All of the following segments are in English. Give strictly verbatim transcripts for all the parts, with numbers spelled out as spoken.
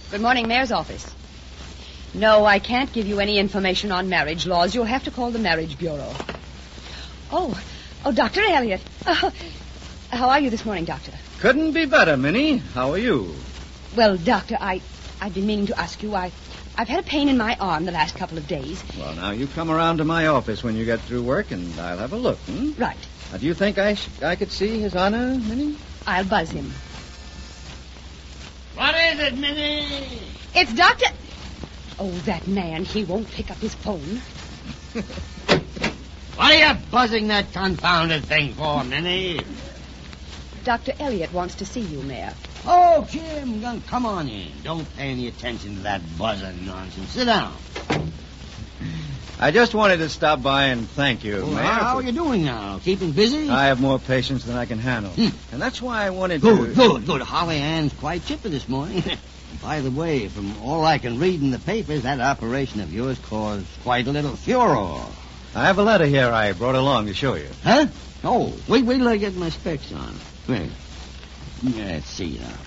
Good morning, Mayor's office. No, I can't give you any information on marriage laws. You'll have to call the Marriage Bureau. Oh, oh, Doctor Elliott. Oh, how are you this morning, Doctor? Couldn't be better, Minnie. How are you? Well, Doctor, I, I've been meaning to ask you. I, I've had a pain in my arm the last couple of days. Well, now, you come around to my office when you get through work, and I'll have a look, hmm? Right. Now, do you think I, sh- I could see His Honor, Minnie? I'll buzz him. What is it, Minnie? It's Doctor... Oh, that man, he won't pick up his phone. What are you buzzing that confounded thing for, Minnie? Doctor Elliott wants to see you, Mayor. Oh, Jim, come on in. Don't pay any attention to that buzzing nonsense. Sit down. I just wanted to stop by and thank you, Well, Mayor. how for- are you doing now? Keeping busy? I have more patience than I can handle. Hmm. And that's why I wanted Good, to... good, good. Holly Ann's quite chipper this morning. By the way, from all I can read in the papers, that operation of yours caused quite a little furor. I have a letter here I brought along to show you. Huh? Oh, wait, wait till I get my specs on. Wait. Let's see now.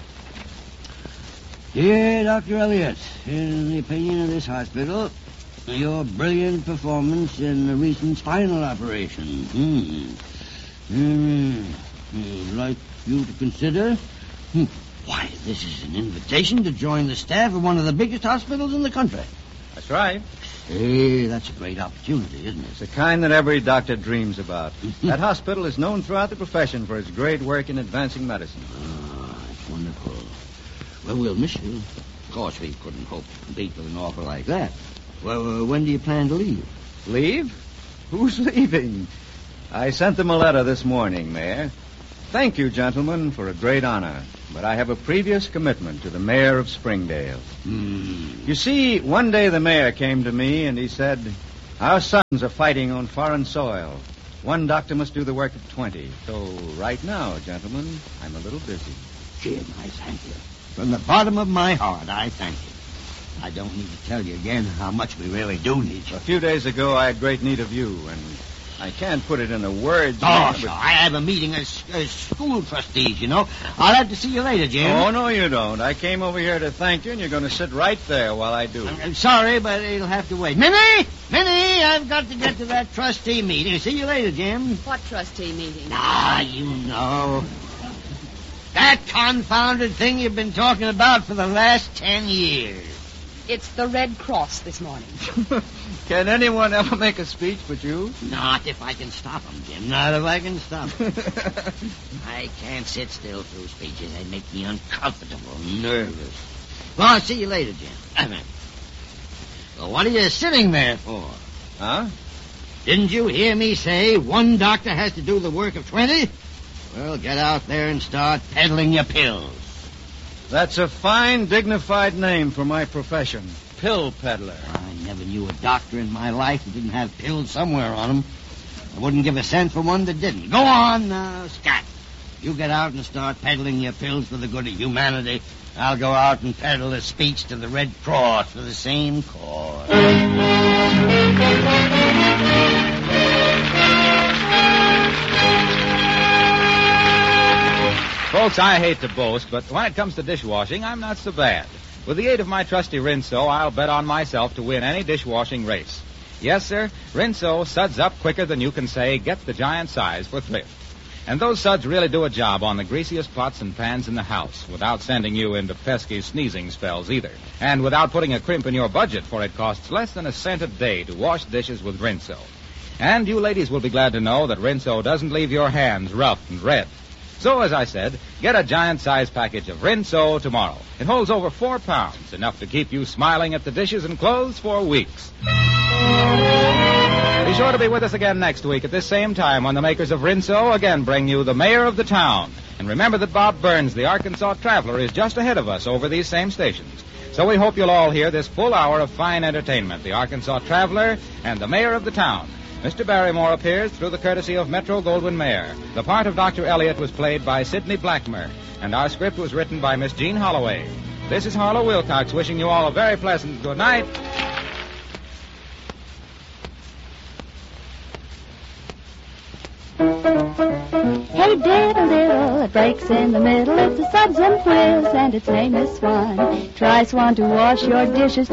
Dear Doctor Elliott, in the opinion of this hospital, your brilliant performance in the recent spinal operation. Hmm. Hmm. I'd like you to consider... Hmm. Why, this is an invitation to join the staff of one of the biggest hospitals in the country. That's right. Hey, that's a great opportunity, isn't It's it? the kind that every doctor dreams about. That hospital is known throughout the profession for its great work in advancing medicine. Ah, it's wonderful. Well, we'll miss you. Of course, we couldn't hope to compete with an offer like that. Well, uh, when do you plan to leave? Leave? Who's leaving? I sent them a letter this morning, Mayor. Thank you, gentlemen, for a great honor. But I have a previous commitment to the mayor of Springdale. Hmm. You see, one day the mayor came to me and he said, our sons are fighting on foreign soil. One doctor must do the work of twenty. So right now, gentlemen, I'm a little busy. Jim, I thank you. From the bottom of my heart, I thank you. I don't need to tell you again how much we really do need you. A few days ago, I had great need of you, and I can't put it into words. Oh, Mayor, sure. but- I have a meeting as, as school trustees, you know. I'll have to see you later, Jim. Oh, no, you don't. I came over here to thank you, and you're going to sit right there while I do. I'm, I'm sorry, but it'll have to wait. Minnie! Minnie, I've got to get to that trustee meeting. See you later, Jim. What trustee meeting? Ah, you know. That confounded thing you've been talking about for the last ten years. It's the Red Cross this morning. Can anyone ever make a speech but you? Not if I can stop them, Jim. Not if I can stop them. I can't sit still through speeches. They make me uncomfortable, nervous. Well, I'll see you later, Jim. I mean, well, what are you sitting there for? Huh? Didn't you hear me say one doctor has to do the work of twenty? Well, get out there and start peddling your pills. That's a fine, dignified name for my profession. Pill peddler. I never knew a doctor in my life who didn't have pills somewhere on him. I wouldn't give a cent for one that didn't. Go on now, Scott. You get out and start peddling your pills for the good of humanity. I'll go out and peddle a speech to the Red Cross for the same cause. Folks, I hate to boast, but when it comes to dishwashing, I'm not so bad. With the aid of my trusty Rinso, I'll bet on myself to win any dishwashing race. Yes, sir, Rinso suds up quicker than you can say, get the giant size for thrift. And those suds really do a job on the greasiest pots and pans in the house, without sending you into pesky sneezing spells either. And without putting a crimp in your budget, for it costs less than a cent a day to wash dishes with Rinso. And you ladies will be glad to know that Rinso doesn't leave your hands rough and red. So, as I said, get a giant-size package of Rinso tomorrow. It holds over four pounds, enough to keep you smiling at the dishes and clothes for weeks. Be sure to be with us again next week at this same time when the makers of Rinso again bring you the mayor of the town. And remember that Bob Burns, the Arkansas Traveler, is just ahead of us over these same stations. So we hope you'll all hear this full hour of fine entertainment, the Arkansas Traveler and the mayor of the town. Mister Barrymore appears through the courtesy of Metro-Goldwyn-Mayer. The part of Doctor Elliott was played by Sidney Blackmer, and our script was written by Miss Jean Holloway. This is Harlow Wilcox wishing you all a very pleasant good night. Hey, diddle, diddle, that breaks in the middle. It's a Suds and Whiz, and its name is Swan. Try Swan to wash your dishes